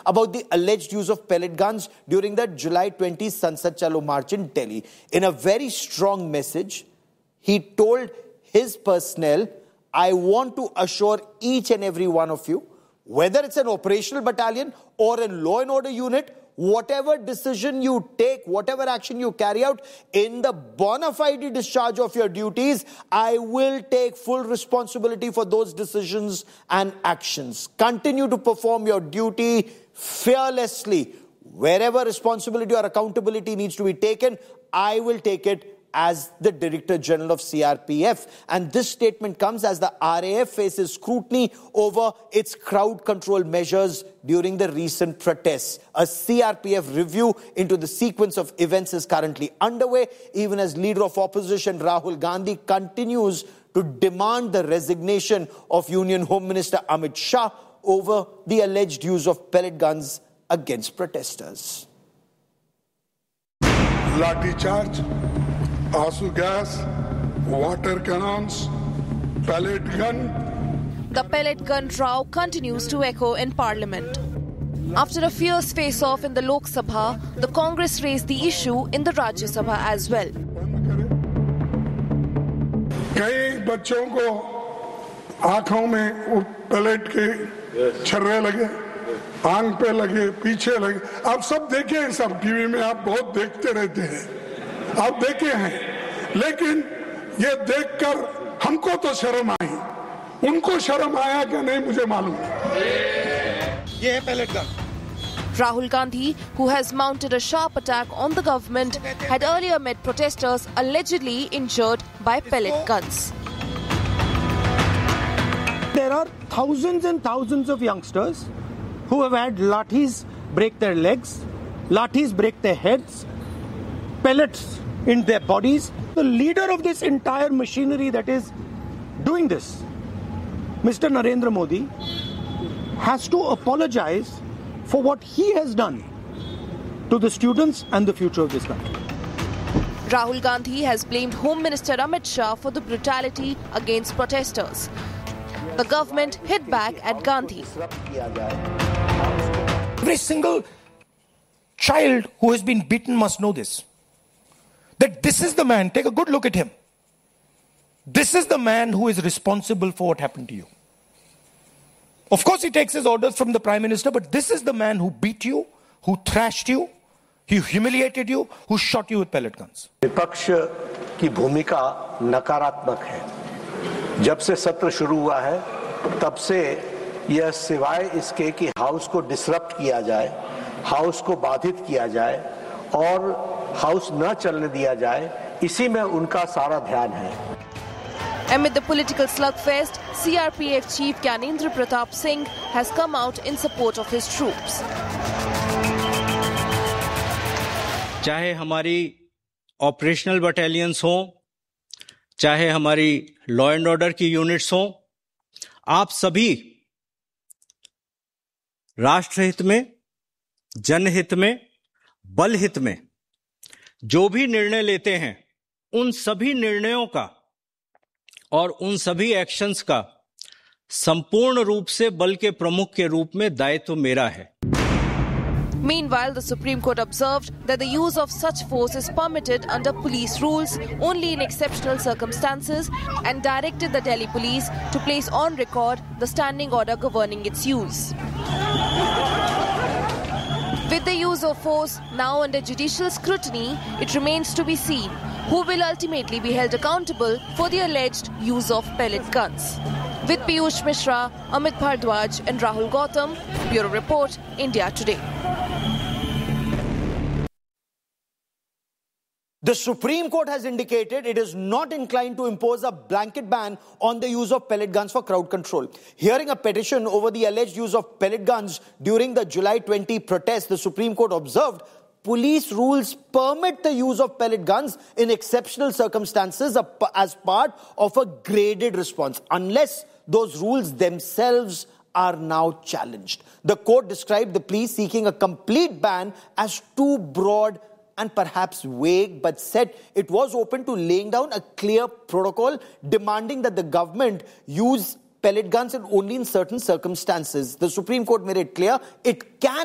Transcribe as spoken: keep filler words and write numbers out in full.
about the alleged use of pellet guns during the July twentieth Sansad Chalo March in Delhi. In a very strong message, he told his personnel, I want to assure each and every one of you, whether it's an operational battalion or a law and order unit, whatever decision you take, whatever action you carry out, in the bona fide discharge of your duties, I will take full responsibility for those decisions and actions. Continue to perform your duty fearlessly. Wherever responsibility or accountability needs to be taken, I will take it as the Director General of C R P F. And this statement comes as the R A F faces scrutiny over its crowd control measures during the recent protests. A C R P F review into the sequence of events is currently underway, even as Leader of Opposition Rahul Gandhi continues to demand the resignation of Union Home Minister Amit Shah over the alleged use of pellet guns against protesters. Lathi charge, Asu gas, water cannons, pellet gun. The pellet gun row continues to echo in Parliament. After a fierce face-off in the Lok Sabha, the Congress raised the issue in the Rajya Sabha as well. कई बच्चों को आंखों में वो pellet के छर्रे लगे, आंख पे लगे, पीछे लगे. आप सब देखे हैं, सब टीवी में आप बहुत देखते रहते हैं. आप देखे हैं, लेकिन ये देखकर हमको तो शर्म आई, उनको शर्म आया कि नहीं मुझे मालूम. ये है pellet gun. Rahul Gandhi, who has mounted a sharp attack on the government, had earlier met protesters allegedly injured by pellet guns. There are thousands and thousands of youngsters who have had lathis break their legs, lathis break their heads, pellets in their bodies. The leader of this entire machinery that is doing this, Mister Narendra Modi, has to apologize for what he has done to the students and the future of this country. Rahul Gandhi has blamed Home Minister Amit Shah for the brutality against protesters. The government hit back at Gandhi. Every single child who has been beaten must know this. That this is the man, take a good look at him. This is the man who is responsible for what happened to you. Of course, he takes his orders from the Prime Minister, but this is the man who beat you, who thrashed you, who humiliated you, who shot you with pellet guns. विपक्ष की भूमिका नकारात्मक है. जब से सत्र शुरू हुआ है, तब से यह सिवाय इसके कि हाउस को डिसरप्ट किया जाए, हाउस को बाधित किया जाए और हाउस न चलने दिया जाए, इसी में उनका सारा ध्यान है. Amid the political slugfest, C R P F Chief Gyanendra Pratap Singh has come out in support of his troops. चाहे हमारी ऑपरेशनल बटालियंस हों, चाहे हमारी लॉ एंड ऑर्डर की यूनिट्स हों, आप सभी राष्ट्रहित में, जनहित में, बलहित में जो भी निर्णय लेते हैं, उन सभी निर्णयों का और उन सभी एक्शंस का संपूर्ण रूप से बल के प्रमुख के रूप में दायित्व मेरा है. Meanwhile, the Supreme Court observed that the use of such force is permitted under police rules only in exceptional circumstances and directed the Delhi police to place on record the standing order governing its use. With the use of force now under judicial scrutiny, it remains to be seen who will ultimately be held accountable for the alleged use of pellet guns. With Piyush Mishra, Amit Bhardwaj and Rahul Gautam, Bureau Report, India Today. The Supreme Court has indicated it is not inclined to impose a blanket ban on the use of pellet guns for crowd control. Hearing a petition over the alleged use of pellet guns during the July twentieth protests, the Supreme Court observed police rules permit the use of pellet guns in exceptional circumstances as part of a graded response, unless those rules themselves are now challenged. The court described the plea seeking a complete ban as too broad and perhaps vague, but said it was open to laying down a clear protocol demanding that the government use pellet guns and only in certain circumstances. The Supreme Court made it clear it can